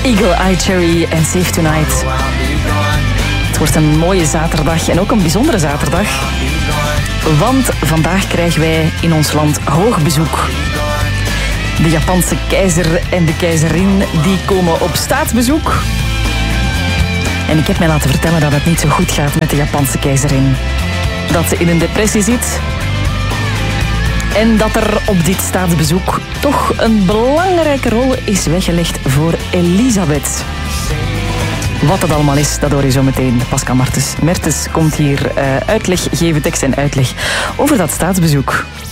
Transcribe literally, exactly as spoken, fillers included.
Eagle Eye Cherry en Save Tonight. Het wordt een mooie zaterdag en ook een bijzondere zaterdag. Want vandaag krijgen wij in ons land hoog bezoek. De Japanse keizer en de keizerin die komen op staatsbezoek. En ik heb mij laten vertellen dat het niet zo goed gaat met de Japanse keizerin. Dat ze in een depressie zit. En dat er op dit staatsbezoek toch een belangrijke rol is weggelegd voor Elisabeth. Wat dat allemaal is, dat hoor je zo meteen. Pascal Martens. Mertens komt hier uh, uitleg geven, tekst en uitleg over dat staatsbezoek.